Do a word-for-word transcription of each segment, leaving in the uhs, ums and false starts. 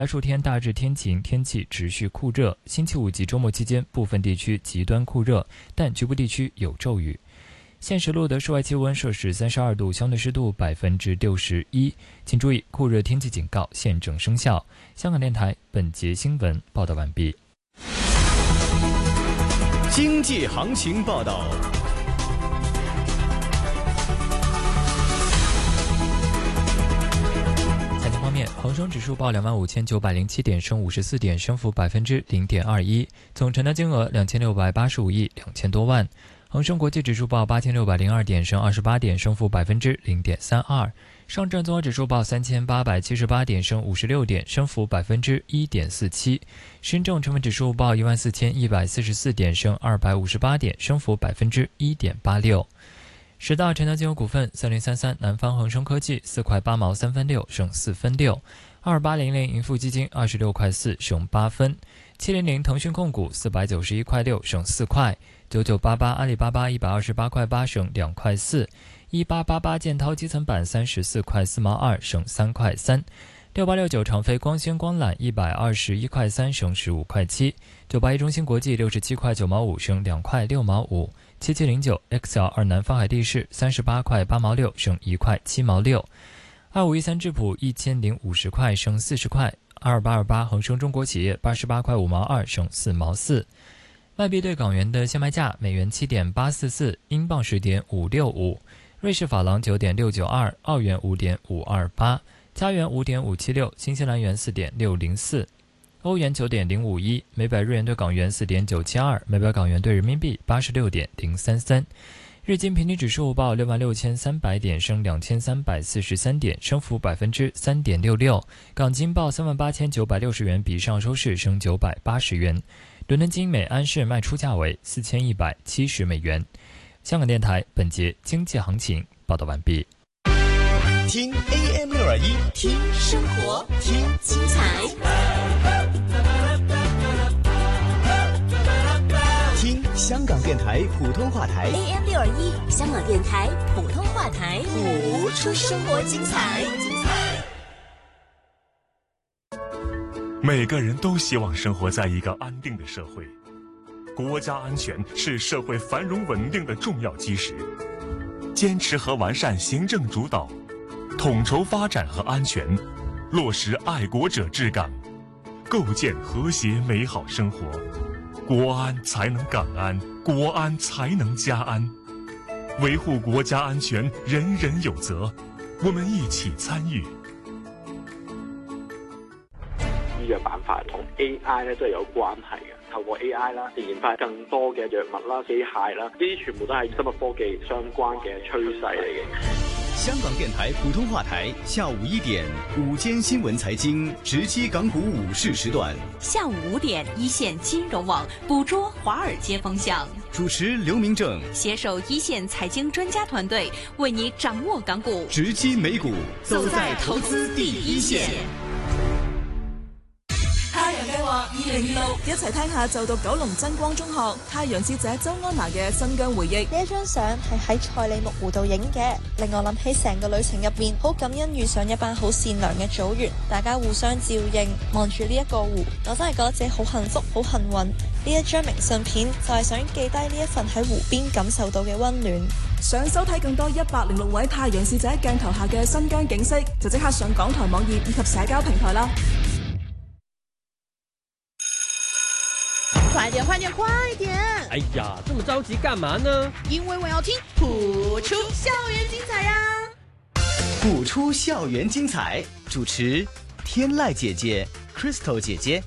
来数天大致天晴，天气持续酷热。星期五及周末期间，部分地区极端酷热，但局部地区有骤雨。现时录得室外气温摄氏三十二度，相对湿度百分之六十一。请注意，酷热天气警告现正生效。香港电台本节新闻报道完毕。 经济行情报道。 恒生指数报两万五千九百零七点，升五十四点，升幅百分之零点二一。总成交金额两千六百八十五亿两千多万。恒生国际指数报八千六百零二点，升二十八点，升幅百分之零点三二。上证综合指数报三千八百七十八点，升五十六点，升幅百分之一点四七。深证成分指数报一万四千一百四十四点，升二百五十八点，升幅百分之一点八六。十大成交金额股份：三零三三南方恒生科技四块八毛三分六，升四分六；二八零零盈富基金二十六块四，升八分；七零零腾讯控股四百九十一块六，升四块；九九八八阿里巴巴一百二十八块八，升两块四；一八八八建滔基层板三十四块四毛二，升三块三；六八六九长飞光纤光缆一百二十一块三，升十五块七；九八一中芯国际六十七块九毛五，升两块六毛五。七七零九 X L 二南方海地市三十八块八毛六，升一块七毛六；二五一三智普一千零五十块，升四十块；二八二八恒生中国企业八十八块五毛二，升四毛四。外币对港元的现卖价：美元七点八四四，英镑十点五六五，瑞士法郎九点六九二，澳元五点五二八，加元五点五七六，新西兰元四点六零四。欧元九点零五一，每百日元对港元四点九七二，每百港元对人民币八十六点零三三。日经平均指数报六万六千三百点，升两千三百四十三点，升幅百分之三点六六。港金报三万八千九百六十元，比上收市升九百八十元。伦敦金每安士卖出价为四千一百七十美元。香港电台本节经济行情报道完毕。 听 A M 六二一， 听生活，听精彩。 听香港电台普通话台 A M 六二一，香港电台普通话台， 谱出生活精彩。 每个人都希望生活在一个安定的社会，国家安全是社会繁荣稳定的重要基石。坚持和完善行政主导，统筹发展和安全，落实爱国者治港，构建和谐美好生活。国安才能港安，国安才能家安。维护国家安全，人人有责，我们一起参與。 醫藥板塊同 A I 咧都係有關係嘅，透過 A I 啦，研發更多嘅藥物啦、機械啦，呢啲全部都係生物科技相關嘅趨勢嚟嘅。 香港電台普通話台下午一點午間新聞財經直擊港股午市時段， 下午五點一線金融網捕捉華爾街風向， 主持劉明正攜手一線財經專家團隊，為你掌握港股， 直擊美股， 走在投資第一線。 太陽計劃二零二六，一齊聽下就讀九龍真光中學太陽節者周安娜嘅新疆回憶。 呢一張相係喺賽里木湖度影嘅，令我諗起成個旅程入面，好感恩遇上一班好善良嘅組員，大家互相照應，望住呢一個湖，我真係覺得自己好幸福、好幸運。呢一張明信片就係想記低呢一份喺湖邊感受到嘅溫暖。 想收睇更多一百零六位太陽使者鏡頭下嘅新疆景色，就即刻上港台網頁以及社交平台啦。 快點快點快點！ 哎呀，這麼着急幹嘛呢？ 因為我要聽譜出校園精彩呀！ 譜出校園精彩，主持天籟姐姐 Crystal 姐姐。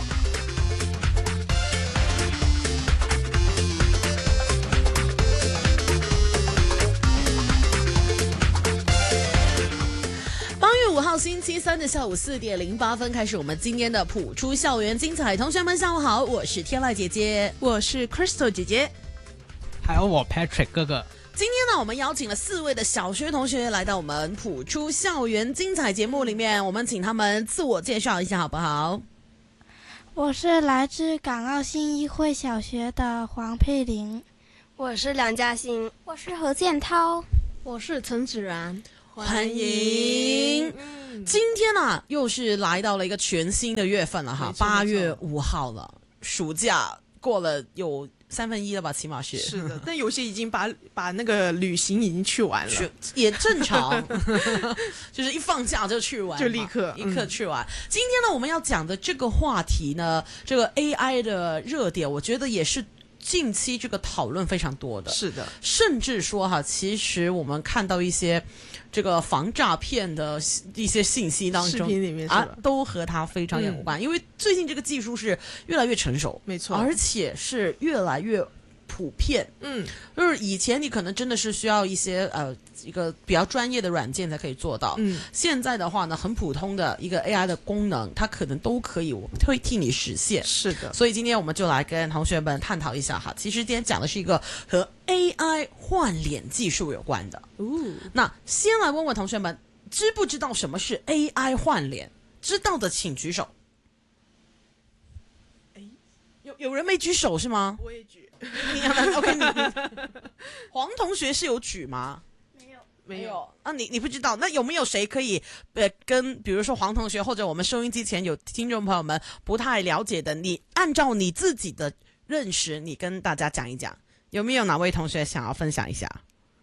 五號星期三的下午四點零八分開始，我們今天的譜出校園精彩。同學們下午好，我是天籟姐姐， 我是 Crystal 姐姐， 還有我 Patrick 哥哥。 今天呢，我們邀請了四位的小學同學來到我們譜出校園精彩節目裡面，我們請他們自我介紹一下好不好？ 我是來自港澳信義會小學的黃佩玲， 我是梁嘉欣， 我是何建濤， 我是陳子然。 欢迎。嗯、今天呢、啊，又是来到了一个全新的月份了哈，八月五号了，暑假过了有三分一了吧，起码是。 是的，但有些已经把把那个旅行已经去完了， 也正常，就是一放假就去完， 就立刻一刻去完。嗯、今天呢，我们要讲的这个话题呢，这个 A I 的热点，我觉得也是近期这个讨论非常多的。 是的， 甚至说哈，其实我们看到一些这个防诈骗的一些信息当中， 视频里面啊，都和它非常有关、嗯。因为最近这个技术是越来越成熟， 没错， 而且是越来越普遍。嗯，就是以前你可能真的是需要一些呃一个比较专业的软件才可以做到。嗯，现在的话呢，很普通的一个 A I 的功能，它可能都可以会替你实现。 是的， 所以今天我们就来跟同学们探讨一下哈。其实今天讲的是一个和 A I 换脸技术有关的。哦，那先来问问同学们，知不知道什么是 A I 换脸？知道的请举手。有有人没举手是吗？ 我也举。 你OK， 你黄同学是有举吗？ 没有， 没有啊，你你不知道？那有没有谁可以呃跟比如说黄同学或者我们收音机前有听众朋友们不太了解的，你按照你自己的认识，你跟大家讲一讲，有没有哪位同学想要分享一下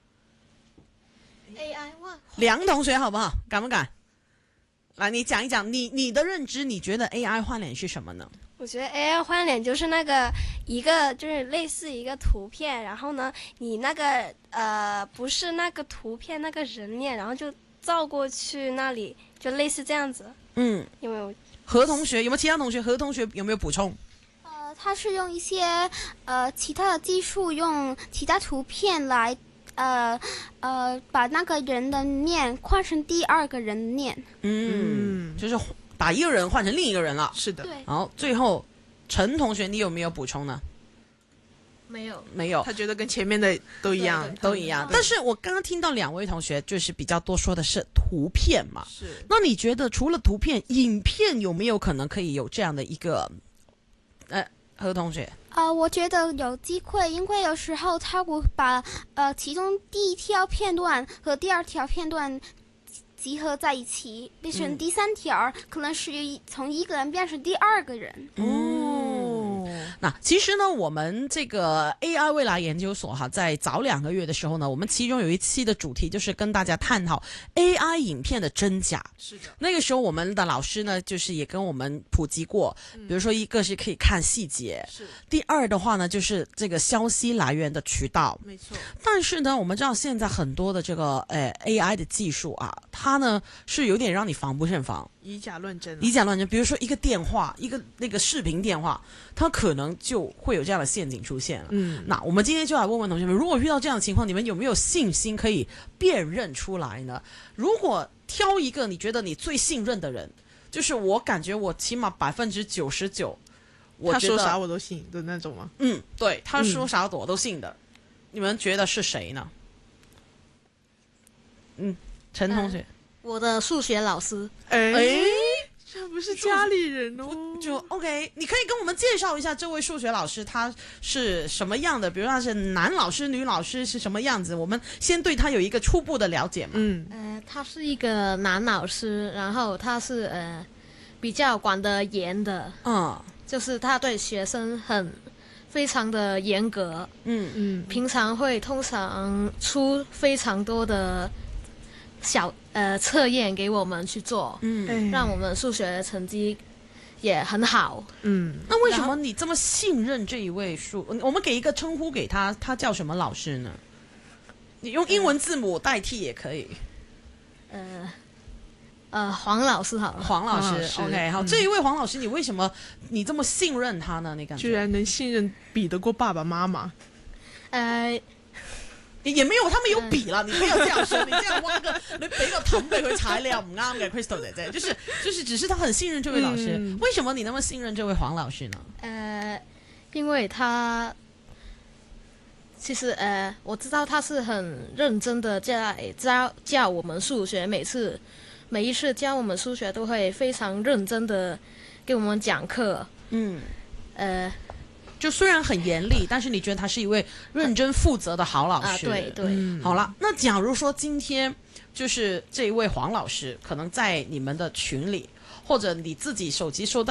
？A I 换梁同学好不好？敢不敢？来，你讲一讲你你的认知，你觉得 A I 换脸是什么呢？ 我觉得 A I 换脸就是那个一个就是类似一个图片，然后呢，你那个呃不是那个图片那个人脸，然后就照过去那里，就类似这样子。嗯，有没有？ 何同学有没有其他同学？何同学有没有补充？ 呃，他是用一些呃其他的技术，用其他图片来呃呃把那个人的面换成第二个人的面。 嗯，就是。把一个人换成另一个人了， 是的。 然后最后，陈同学，你有没有补充呢？ 没有， 没有。 他觉得跟前面的都一样， 都一样。但是我刚刚听到两位同学就是比较多说的是图片嘛， 是。 那你觉得除了图片，影片有没有可能可以有这样的一个？呃，何同学？ 呃，我觉得有机会，因为有时候他会把呃其中第一条片段和第二条片段集合在一起，变成第三条、嗯、可能是从一个人变成第二个人。 哦，那其实呢，我们这个 A I 未来研究所哈，在早两个月的时候呢，我们其中有一期的主题就是跟大家探讨 A I 影片的真假。 是的， 那个时候我们的老师呢，就是也跟我们普及过，嗯、比如说一个是可以看细节， 是。 第二的话呢，就是这个消息来源的渠道。 没错。 但是呢，我们知道现在很多的这个呃 A I 的技术啊，它它呢是有点让你防不胜防， 以假乱真、啊。 以假乱真，比如说一个电话，一个那个视频电话，它可能就会有这样的陷阱出现了。嗯，那我们今天就来问问同学们，如果遇到这样的情况，你们有没有信心可以辨认出来呢？如果挑一个你觉得你最信任的人，就是我感觉我起码百分之九十九， 他说啥我都信的那种吗？ 嗯，对，他说啥我都信的。嗯、你们觉得是谁呢？嗯，陈同学。呃我的数学老师， 哎，这不是家里人哦。 就 OK， 你可以跟我们介绍一下这位数学老师他是什么样的？比如他是男老师、女老师是什么样子？我们先对他有一个初步的了解嘛。 嗯，呃，他是一个男老师，然后他是呃比较管得严的，嗯，就是他对学生很非常的严格，嗯嗯，平常会通常出非常多的小呃测验给我们去做，嗯，让我们数学成绩也很好， 嗯。那为什么你这么信任这一位数？我们给一个称呼给他，他叫什么老师呢？你用英文字母代替也可以。 呃呃，黄老师好了， 黄老师 ，OK， 好、嗯。这一位黄老师，你为什么你这么信任他呢？你感觉居然能信任比得过爸爸妈妈？ 呃。 也沒有，他們有比啦、嗯，你不要這樣說，你這樣挖個，你俾個氹俾佢踩，你又唔啱嘅 Crystal 姐姐，就是就是只是他很信任這位老師、嗯，為什麼你那麼信任這位黃老師呢？ 呃，因為他其實呃，我知道他是很認真的在教教我們數學，每次每一次教我們數學都會非常認真的給我們講課，嗯，呃。 就雖然很嚴厲，但是你覺得他是一位認真負責的好老師。 啊，對對、嗯。 好了，那假如說今天就是这一位黄老师可能在你们的群里，或者你自己手机收到